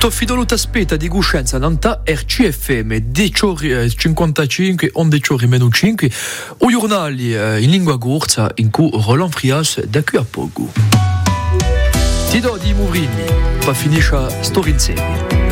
Fidolo t'aspetta di Guscenza Nanta RCFM 10:55 11 meno 5 o giornali in lingua corsa in cui Roland Frias da qui a poco. Ti do di Muvrini, ma finisce storia insieme.